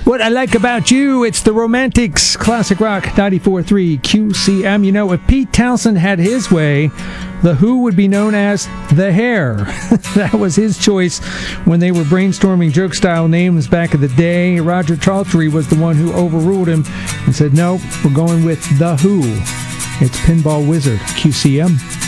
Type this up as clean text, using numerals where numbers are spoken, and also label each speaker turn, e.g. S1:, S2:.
S1: What I Like About You, it's the Romantics, Classic Rock 94.3 QCM. You know, if Pete Townshend had his way, The Who would be known as The Hair. That was his choice when they were brainstorming joke-style names back in the day. Roger Daltrey was the one who overruled him and said, no, we're going with The Who. It's Pinball Wizard, QCM.